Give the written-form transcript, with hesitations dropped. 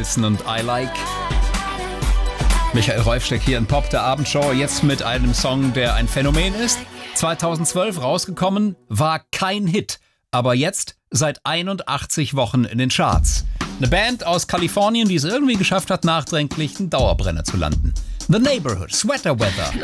Wilson und I Like. Michael Reufsteck hier in Pop, der Abendshow, jetzt mit einem Song, der ein Phänomen ist. 2012 rausgekommen, war kein Hit, aber jetzt seit 81 Wochen in den Charts. Eine Band aus Kalifornien, die es irgendwie geschafft hat, nachdenklich einen Dauerbrenner zu landen. The Neighborhood, Sweater Weather.